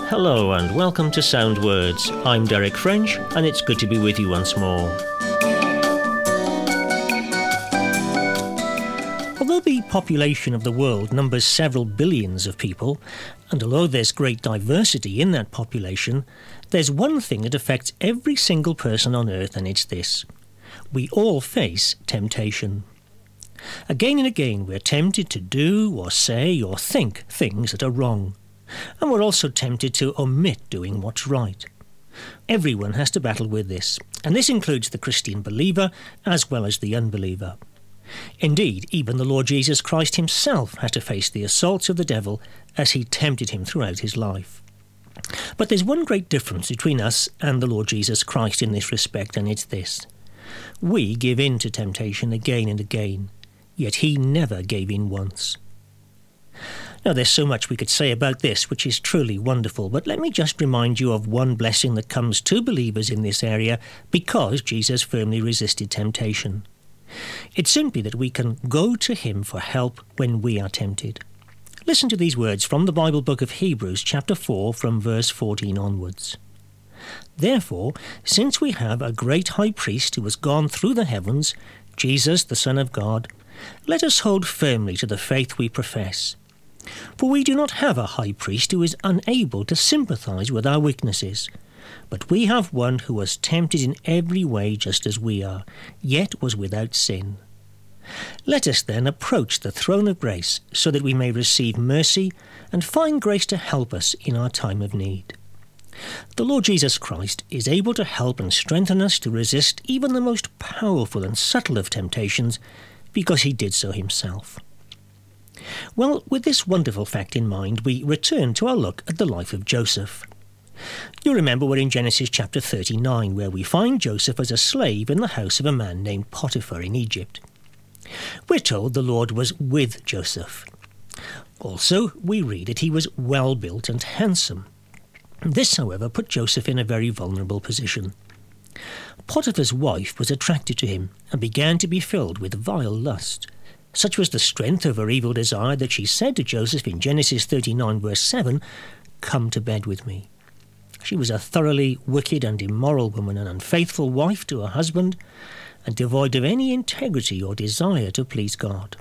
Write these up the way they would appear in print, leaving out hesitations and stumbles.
Hello and welcome to Sound Words. I'm Derek French and it's good to be with you once more. Although the population of the world numbers several billions of people, and although there's great diversity in that population, there's one thing that affects every single person on earth, and it's this. We all face temptation. Again and again we're tempted to do or say or think things that are wrong. And we're also tempted to omit doing what's right. Everyone has to battle with this, and this includes the Christian believer as well as the unbeliever. Indeed, even the Lord Jesus Christ himself had to face the assaults of the devil as he tempted him throughout his life. But there's one great difference between us and the Lord Jesus Christ in this respect, and it's this. We give in to temptation again and again, yet he never gave in once. Now, there's so much we could say about this, which is truly wonderful, but let me just remind you of one blessing that comes to believers in this area because Jesus firmly resisted temptation. It's simply that we can go to him for help when we are tempted. Listen to these words from the Bible book of Hebrews, chapter 4, from verse 14 onwards. Therefore, since we have a great high priest who has gone through the heavens, Jesus, the Son of God, let us hold firmly to the faith we profess. For we do not have a high priest who is unable to sympathize with our weaknesses, but we have one who was tempted in every way just as we are, yet was without sin. Let us then approach the throne of grace so that we may receive mercy and find grace to help us in our time of need. The Lord Jesus Christ is able to help and strengthen us to resist even the most powerful and subtle of temptations because he did so himself. Well, with this wonderful fact in mind, we return to our look at the life of Joseph. You remember we're in Genesis chapter 39, where we find Joseph as a slave in the house of a man named Potiphar in Egypt. We're told the Lord was with Joseph. Also, we read that he was well-built and handsome. This, however, put Joseph in a very vulnerable position. Potiphar's wife was attracted to him and began to be filled with vile lust. Such was the strength of her evil desire that she said to Joseph in Genesis 39 verse 7, "Come to bed with me." She was a thoroughly wicked and immoral woman, an unfaithful wife to her husband, and devoid of any integrity or desire to please God.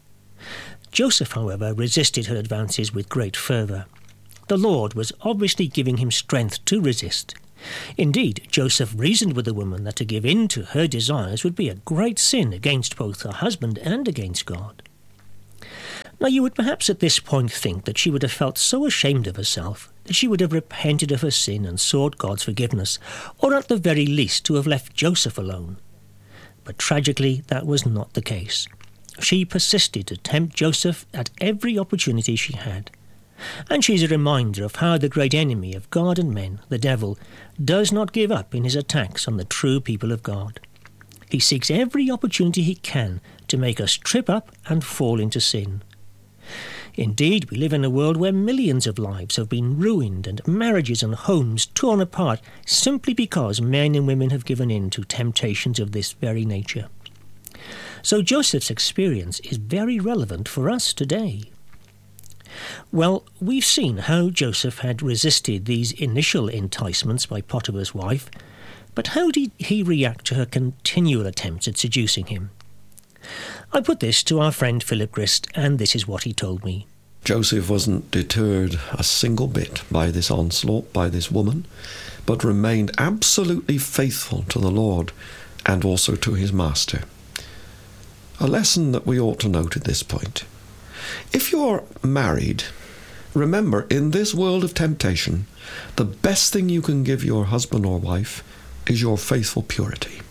Joseph, however, resisted her advances with great fervour. The Lord was obviously giving him strength to resist. Indeed, Joseph reasoned with the woman that to give in to her desires would be a great sin against both her husband and against God. Now, you would perhaps at this point think that she would have felt so ashamed of herself that she would have repented of her sin and sought God's forgiveness, or at the very least to have left Joseph alone. But tragically, that was not the case. She persisted to tempt Joseph at every opportunity she had. And she's a reminder of how the great enemy of God and men, the devil, does not give up in his attacks on the true people of God. He seeks every opportunity he can to make us trip up and fall into sin. Indeed, we live in a world where millions of lives have been ruined and marriages and homes torn apart simply because men and women have given in to temptations of this very nature. So Joseph's experience is very relevant for us today. Well, we've seen how Joseph had resisted these initial enticements by Potiphar's wife, but how did he react to her continual attempts at seducing him? I put this to our friend Philip Grist, and this is what he told me. Joseph wasn't deterred a single bit by this onslaught, by this woman, but remained absolutely faithful to the Lord and also to his master. A lesson that we ought to note at this point. If you're married, remember, in this world of temptation, the best thing you can give your husband or wife is your faithful purity.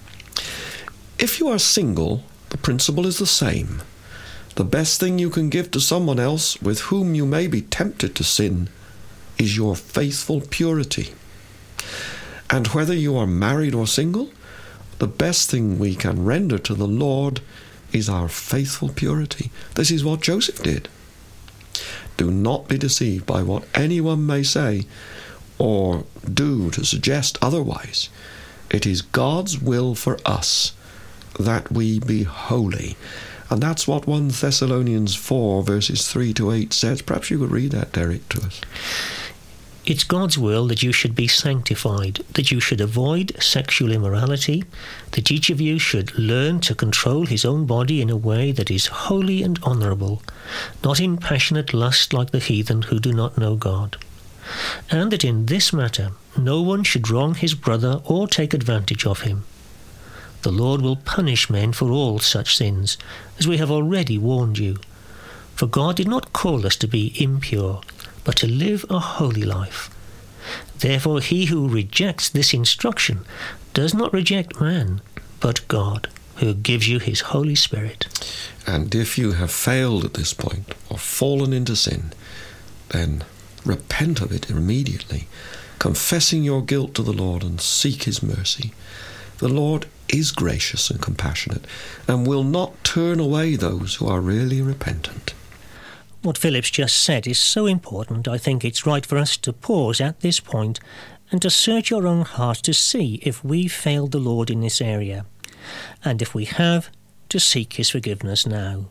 If you are single, the principle is the same. The best thing you can give to someone else with whom you may be tempted to sin is your faithful purity. And whether you are married or single, the best thing we can render to the Lord is our faithful purity. This is what Joseph did. Do not be deceived by what anyone may say or do to suggest otherwise. It is God's will for us that we be holy. And that's what 1 Thessalonians 4 verses 3 to 8 says. Perhaps you could read that, Derek, to us. It's God's will that you should be sanctified, that you should avoid sexual immorality, that each of you should learn to control his own body in a way that is holy and honourable, not in passionate lust like the heathen who do not know God. And that in this matter no one should wrong his brother or take advantage of him. The Lord will punish men for all such sins, as we have already warned you. For God did not call us to be impure, but to live a holy life. Therefore he who rejects this instruction does not reject man, but God, who gives you his Holy Spirit. And if you have failed at this point, or fallen into sin, then repent of it immediately, confessing your guilt to the Lord and seek his mercy. The Lord is gracious and compassionate, and will not turn away those who are really repentant. What Philip's just said is so important, I think it's right for us to pause at this point and to search your own heart to see if we've failed the Lord in this area, and if we have, to seek his forgiveness now.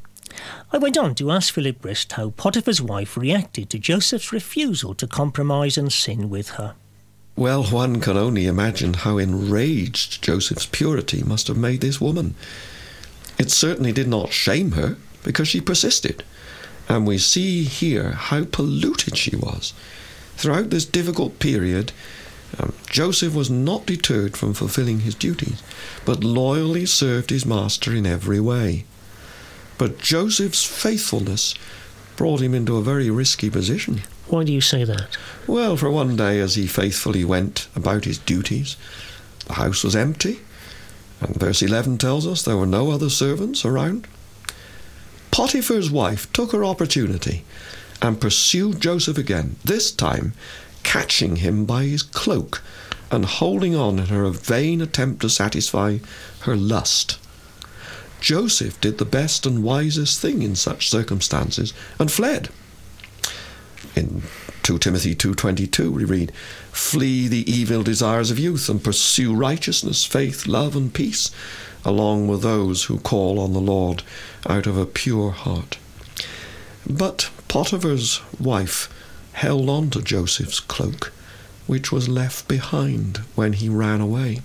I went on to ask Philip Brist how Potiphar's wife reacted to Joseph's refusal to compromise and sin with her. Well, one can only imagine how enraged Joseph's purity must have made this woman. It certainly did not shame her, because she persisted. And we see here how polluted she was. Throughout this difficult period, Joseph was not deterred from fulfilling his duties, but loyally served his master in every way. But Joseph's faithfulness brought him into a very risky position. Why do you say that? Well, for one day, as he faithfully went about his duties, the house was empty, and verse 11 tells us there were no other servants around. Potiphar's wife took her opportunity and pursued Joseph again, this time catching him by his cloak and holding on in her vain attempt to satisfy her lust. Joseph did the best and wisest thing in such circumstances and fled. In 2 Timothy 2:22 we read, "Flee the evil desires of youth and pursue righteousness, faith, love and peace, along with those who call on the Lord out of a pure heart." But Potiphar's wife held on to Joseph's cloak, which was left behind when he ran away.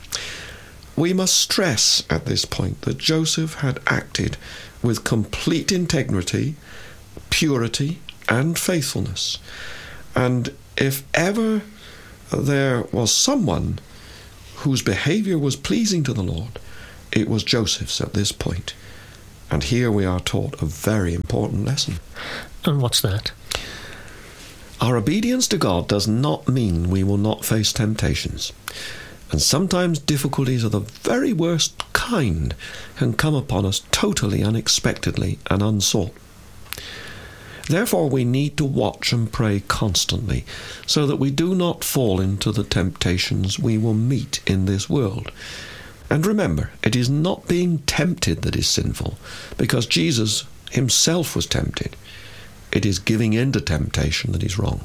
We must stress at this point that Joseph had acted with complete integrity, purity, and faithfulness. And if ever there was someone whose behavior was pleasing to the Lord, it was Joseph's at this point. And here we are taught a very important lesson. And what's that? Our obedience to God does not mean we will not face temptations. And sometimes difficulties of the very worst kind can come upon us totally unexpectedly and unsought. Therefore, we need to watch and pray constantly so that we do not fall into the temptations we will meet in this world. And remember, it is not being tempted that is sinful, because Jesus himself was tempted. It is giving in to temptation that is wrong.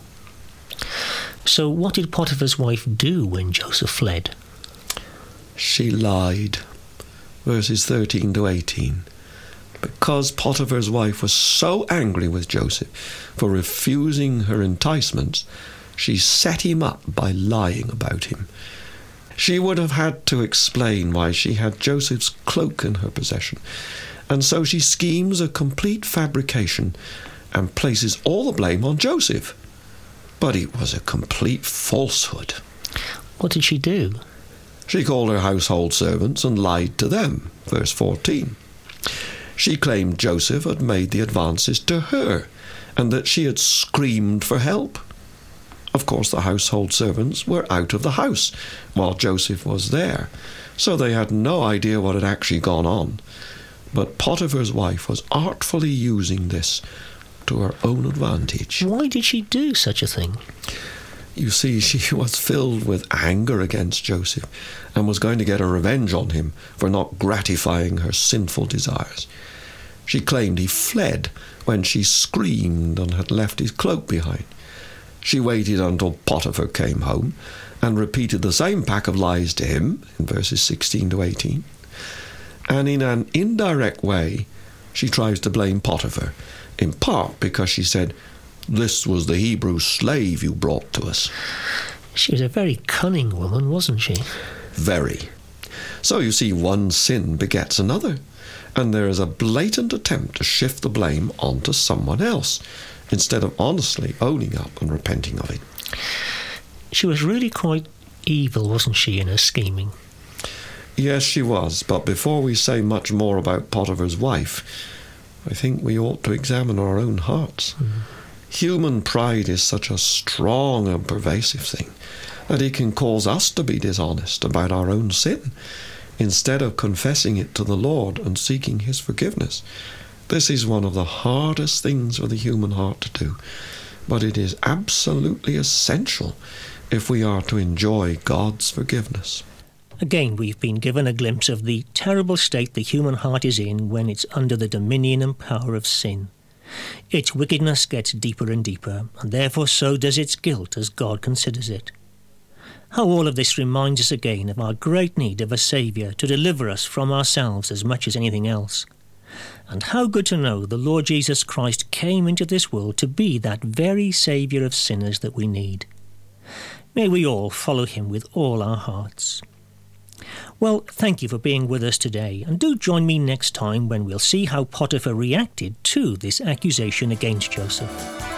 So what did Potiphar's wife do when Joseph fled? She lied. Verses 13 to 18. Because Potiphar's wife was so angry with Joseph for refusing her enticements, she set him up by lying about him. She would have had to explain why she had Joseph's cloak in her possession, and so she schemes a complete fabrication and places all the blame on Joseph. But it was a complete falsehood. What did she do? She called her household servants and lied to them. Verse 14. She claimed Joseph had made the advances to her and that she had screamed for help. Of course, the household servants were out of the house while Joseph was there, so they had no idea what had actually gone on. But Potiphar's wife was artfully using this to her own advantage. Why did she do such a thing? You see, she was filled with anger against Joseph and was going to get a revenge on him for not gratifying her sinful desires. She claimed he fled when she screamed and had left his cloak behind. She waited until Potiphar came home and repeated the same pack of lies to him in verses 16 to 18. And in an indirect way, she tries to blame Potiphar, in part because she said, This was the Hebrew slave you brought to us. She was a very cunning woman, wasn't she? Very. So you see, one sin begets another, and there is a blatant attempt to shift the blame onto someone else, instead of honestly owning up and repenting of it. She was really quite evil, wasn't she, in her scheming? Yes, she was, but before we say much more about Potiphar's wife, I think we ought to examine our own hearts. Human pride is such a strong and pervasive thing that it can cause us to be dishonest about our own sin, instead of confessing it to the Lord and seeking his forgiveness. This is one of the hardest things for the human heart to do, but it is absolutely essential if we are to enjoy God's forgiveness. Again, we've been given a glimpse of the terrible state the human heart is in when it's under the dominion and power of sin. Its wickedness gets deeper and deeper, and therefore so does its guilt as God considers it. How all of this reminds us again of our great need of a Saviour to deliver us from ourselves as much as anything else. And how good to know the Lord Jesus Christ came into this world to be that very Saviour of sinners that we need. May we all follow him with all our hearts. Well, thank you for being with us today, and do join me next time when we'll see how Potiphar reacted to this accusation against Joseph.